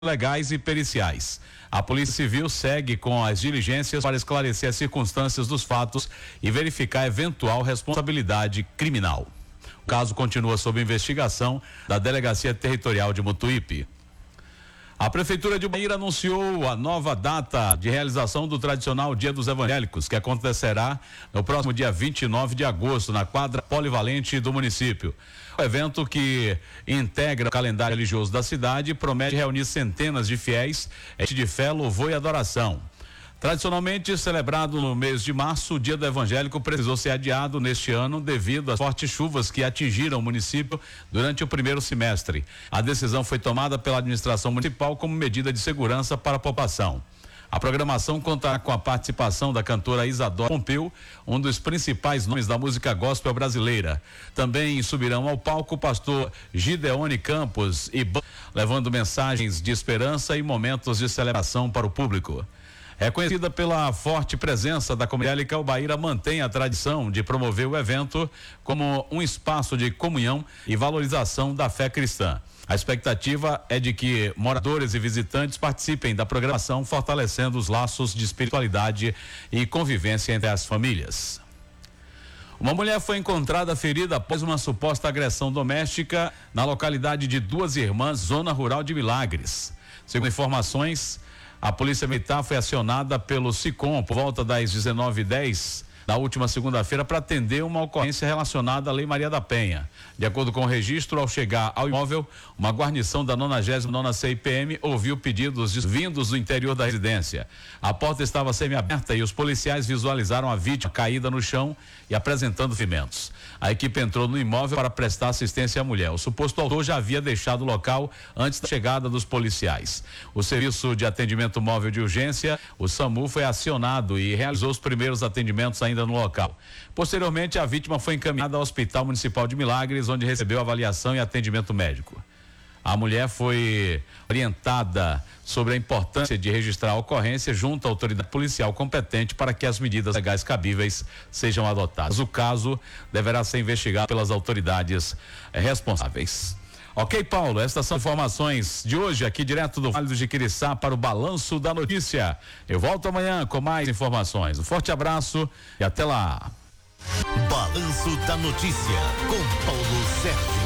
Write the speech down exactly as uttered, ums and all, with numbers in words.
legais e periciais. A Polícia Civil segue com as diligências para esclarecer as circunstâncias dos fatos e verificar eventual responsabilidade criminal. O caso continua sob investigação da Delegacia Territorial de Mutuípe. A Prefeitura de Ubaíra anunciou a nova data de realização do tradicional Dia dos Evangélicos, que acontecerá no próximo dia vinte e nove de agosto, na quadra polivalente do município. O evento, que integra o calendário religioso da cidade, promete reunir centenas de fiéis de fé, louvor e adoração. Tradicionalmente celebrado no mês de março, o Dia do Evangélico precisou ser adiado neste ano devido às fortes chuvas que atingiram o município durante o primeiro semestre. A decisão foi tomada pela administração municipal como medida de segurança para a população. A programação contará com a participação da cantora Isadora Pompeu, um dos principais nomes da música gospel brasileira. Também subirão ao palco o pastor Gideone Campos e levando mensagens de esperança e momentos de celebração para o público. Reconhecida pela forte presença da comunidade, a Ubaíra mantém a tradição de promover o evento como um espaço de comunhão e valorização da fé cristã. A expectativa é de que moradores e visitantes participem da programação, fortalecendo os laços de espiritualidade e convivência entre as famílias. Uma mulher foi encontrada ferida após uma suposta agressão doméstica na localidade de Duas Irmãs, zona rural de Milagres. Segundo informações, a Polícia Militar foi acionada pelo SICOM por volta das dezenove e dez da última segunda-feira para atender uma ocorrência relacionada à Lei Maria da Penha. De acordo com o registro, ao chegar ao imóvel, uma guarnição da nonagésima nona C I P M ouviu pedidos vindos do interior da residência. A porta estava semi-aberta e os policiais visualizaram a vítima caída no chão e apresentando ferimentos. A equipe entrou no imóvel para prestar assistência à mulher. O suposto autor já havia deixado o local antes da chegada dos policiais. O Serviço de Atendimento Móvel de Urgência, o SAMU, foi acionado e realizou os primeiros atendimentos ainda no local. Posteriormente, a vítima foi encaminhada ao Hospital Municipal de Milagres, onde recebeu avaliação e atendimento médico. A mulher foi orientada sobre a importância de registrar a ocorrência junto à autoridade policial competente para que as medidas legais cabíveis sejam adotadas. O caso deverá ser investigado pelas autoridades responsáveis. Ok, Paulo, estas são informações de hoje aqui direto do Vale do Jiquiriçá para o Balanço da Notícia. Eu volto amanhã com mais informações. Um forte abraço e até lá. Balanço da Notícia com Paulo Sérgio.